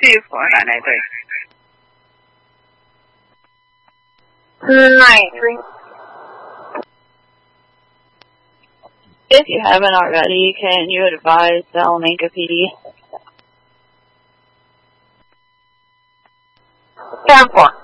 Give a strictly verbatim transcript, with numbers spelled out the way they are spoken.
two four nine nine three. nine three. If you haven't already, can you advise Salamanca P D? ten four.